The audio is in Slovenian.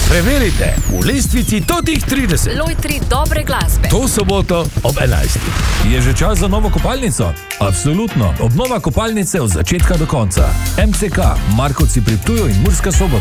Preverite v lestvici totih 30. Lojtri dobre glasbe. To soboto ob 11. Je že čas za novo kopalnico? Absolutno. Obnova kopalnice od začetka do konca. MCK, Markovci pri Ptuju in Murska Sobota.